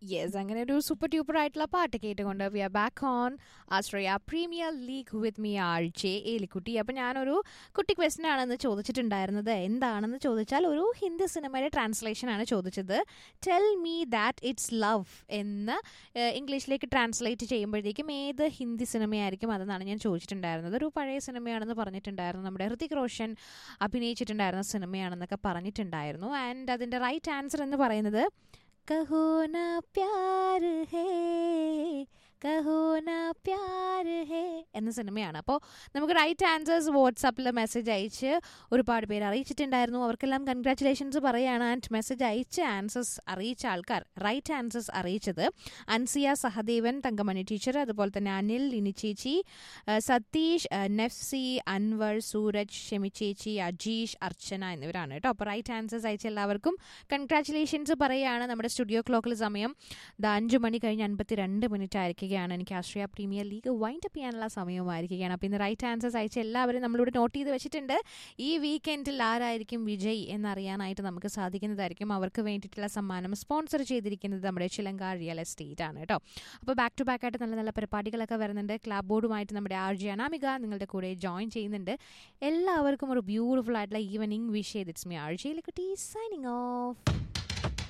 Yes, അങ്ങനെ ഒരു super ട്യൂപ്പർ ആയിട്ടുള്ള പാട്ട് കേട്ടുകൊണ്ട് V are back on Ashraya premier league with me R J Elikutty. അപ്പം ഞാനൊരു കുട്ടി ക്വസ്റ്റൻ ആണെന്ന് ചോദിച്ചിട്ടുണ്ടായിരുന്നത്. എന്താണെന്ന് ചോദിച്ചാൽ ഒരു ഹിന്ദി സിനിമയുടെ ട്രാൻസ്ലേഷൻ ആണ് ചോദിച്ചത്. Tell me that it's love എന്ന് ഇംഗ്ലീഷിലേക്ക് ട്രാൻസ്ലേറ്റ് ചെയ്യുമ്പോഴത്തേക്കും ഏത് ഹിന്ദി സിനിമയായിരിക്കും അതെന്നാണ് ഞാൻ ചോദിച്ചിട്ടുണ്ടായിരുന്നത്. ഒരു പഴയ സിനിമയാണെന്ന് പറഞ്ഞിട്ടുണ്ടായിരുന്നു, നമ്മുടെ ഹൃതിക് റോഷൻ അഭിനയിച്ചിട്ടുണ്ടായിരുന്ന സിനിമയാണെന്നൊക്കെ പറഞ്ഞിട്ടുണ്ടായിരുന്നു. ആൻഡ് അതിൻ്റെ റൈറ്റ് ആൻസർ എന്ന് പറയുന്നത് कहो ना प्यार है കഹോ നാ പ്യാർ ഹേ എന്ന സിനിമയാണ്. അപ്പോൾ നമുക്ക് റൈറ്റ് ആൻസേഴ്സ് വാട്സാപ്പിൽ മെസ്സേജ് അയച്ച് ഒരുപാട് പേര് അറിയിച്ചിട്ടുണ്ടായിരുന്നു. അവർക്കെല്ലാം കൺഗ്രാറ്റുലേഷൻസ് പറയുകയാണ്. ആൻഡ് മെസ്സേജ് അയച്ച് ആൻസേഴ്സ് അറിയിച്ച ആൾക്കാർ, റൈറ്റ് ആൻസേഴ്സ് അറിയിച്ചത് അൻസിയ സഹദേവൻ, തങ്കമണി ടീച്ചർ, അതുപോലെ തന്നെ അനിൽ, ലിനി ചേച്ചി, സതീഷ്, നെഫ്സി, അൻവർ, സൂരജ്, ഷെമി ചേച്ചി, അജീഷ്, അർച്ചന എന്നിവരാണ് കേട്ടോ. അപ്പോൾ റൈറ്റ് ആൻസേഴ്സ് അയച്ച എല്ലാവർക്കും കൺഗ്രാറ്റുലേഷൻസ് പറയുകയാണ്. നമ്മുടെ സ്റ്റുഡിയോ ക്ലോക്കിൽ സമയം 5 മണി കഴിഞ്ഞ് 52 മിനിറ്റ് ആയിരിക്കും. എനിക്ക് ആശ്രയ പ്രീമിയർ ലീഗ് വൈൻഡ് അപ്പ് ചെയ്യാനുള്ള സമയമായിരിക്കുകയാണ്. അപ്പോൾ ഇന്ന് റൈറ്റ് ആൻസേഴ്സ് അയച്ച എല്ലാവരും നമ്മളിവിടെ നോട്ട് ചെയ്ത് വെച്ചിട്ടുണ്ട്. ഈ വീക്കെൻഡിൽ ആരായിരിക്കും വിജയ് എന്നറിയാനായിട്ട് നമുക്ക് സാധിക്കുന്നതായിരിക്കും. അവർക്ക് വേണ്ടിയിട്ടുള്ള സമ്മാനം സ്പോൺസർ ചെയ്തിരിക്കുന്നത് നമ്മുടെ ചിലങ്ക റിയൽ എസ്റ്റേറ്റ് ആണ് കേട്ടോ. അപ്പോൾ ബാക്ക് ടു ബാക്ക് ആയിട്ട് നല്ല നല്ല പരിപാടികളൊക്കെ വരുന്നുണ്ട്. ക്ലാബ് ബോർഡുമായിട്ട് നമ്മുടെ ആർ ജെ അനാമിക നിങ്ങളുടെ കൂടെ ജോയിൻ ചെയ്യുന്നുണ്ട്. എല്ലാവർക്കും ഒരു ബ്യൂട്ടിഫുൾ ആയിട്ടുള്ള ഈവനിങ് വിഷ് ചെയ്ത് it's me R J Elikutty signing off.